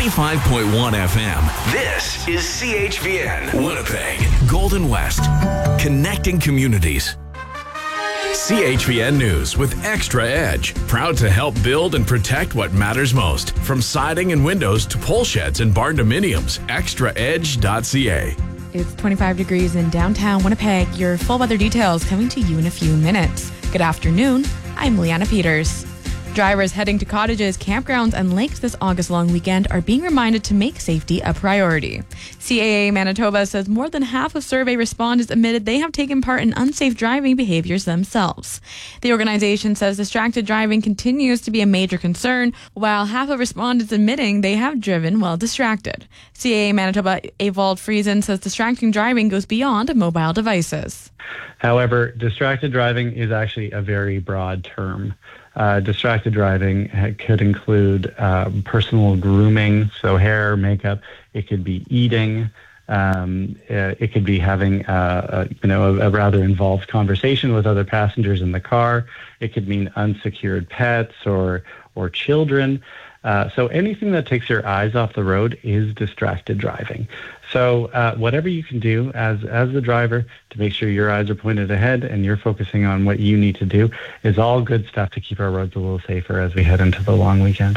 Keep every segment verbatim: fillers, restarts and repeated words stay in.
ninety-five point one F M. This is C H V N, Winnipeg, Golden West, connecting communities. C H V N News with Extra Edge, proud to help build and protect what matters most. From siding and windows to pole sheds and barn dominiums, extra edge dot c a. It's twenty-five degrees in downtown Winnipeg. Your full weather details coming to you in a few minutes. Good afternoon. I'm Leanna Peters. Drivers heading to cottages, campgrounds, and lakes this August long weekend are being reminded to make safety a priority. C A A Manitoba says more than half of survey respondents admitted they have taken part in unsafe driving behaviors themselves. The organization says distracted driving continues to be a major concern, while half of respondents admitting they have driven while distracted. C A A Manitoba Evald Friesen says distracting driving goes beyond mobile devices. However, distracted driving is actually a very broad term. Uh, distracted driving could include uh, personal grooming, so hair, makeup. It could be eating. Um, uh, it could be having uh, a, you know, a, a rather involved conversation with other passengers in the car. It could mean unsecured pets or or children. Uh, so anything that takes your eyes off the road is distracted driving. So uh, whatever you can do as as the driver to make sure your eyes are pointed ahead and you're focusing on what you need to do is all good stuff to keep our roads a little safer as we head into the long weekend.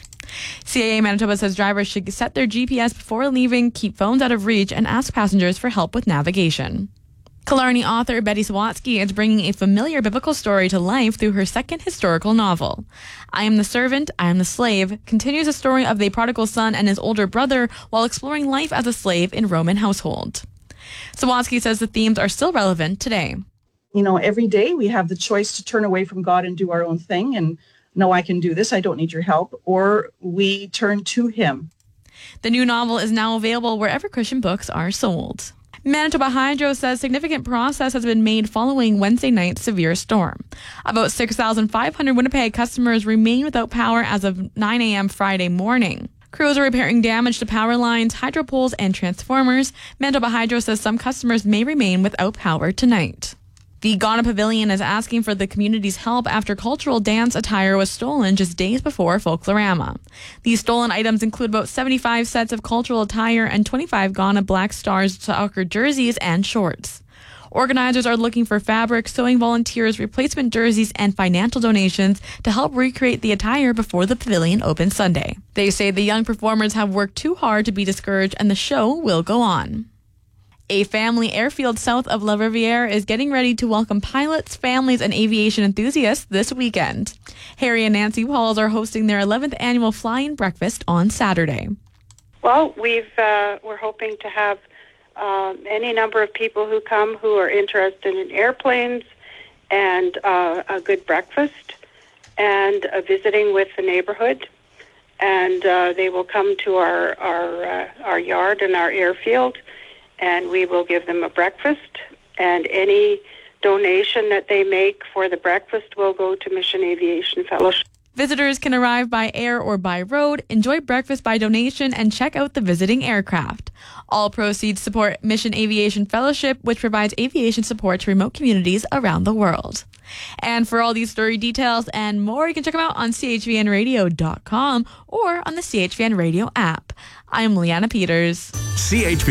C A A Manitoba says drivers should set their G P S before leaving, keep phones out of reach, and ask passengers for help with navigation. Killarney author Betty Sawatsky is bringing a familiar biblical story to life through her second historical novel. I Am the Servant, I Am the Slave continues the story of the prodigal son and his older brother while exploring life as a slave in Roman household. Sawatsky says the themes are still relevant today. You know, every day we have the choice to turn away from God and do our own thing and, no, I can do this, I don't need your help, or we turn to Him. The new novel is now available wherever Christian books are sold. Manitoba Hydro says significant progress has been made following Wednesday night's severe storm. About six thousand five hundred Winnipeg customers remain without power as of nine a.m. Friday morning. Crews are repairing damage to power lines, hydro poles, and transformers. Manitoba Hydro says some customers may remain without power tonight. The Ghana Pavilion is asking for the community's help after cultural dance attire was stolen just days before Folklorama. These stolen items include about seventy-five sets of cultural attire and twenty-five Ghana Black Stars soccer jerseys and shorts. Organizers are looking for fabric, sewing volunteers, replacement jerseys, and financial donations to help recreate the attire before the pavilion opens Sunday. They say the young performers have worked too hard to be discouraged and the show will go on. A family airfield south of La Riviere is getting ready to welcome pilots, families, and aviation enthusiasts this weekend. Harry and Nancy Pauls are hosting their eleventh annual fly-in breakfast on Saturday. Well, we've uh, we're hoping to have uh, any number of people who come who are interested in airplanes and uh, a good breakfast and uh, visiting with the neighborhood. And uh, they will come to our our uh, our yard and our airfield. And we will give them a breakfast, and any donation that they make for the breakfast will go to Mission Aviation Fellowship. Visitors can arrive by air or by road, enjoy breakfast by donation, and check out the visiting aircraft. All proceeds support Mission Aviation Fellowship, which provides aviation support to remote communities around the world. And for all these story details and more, you can check them out on c h v n radio dot com or on the C H V N Radio app. I'm Leanna Peters. C H V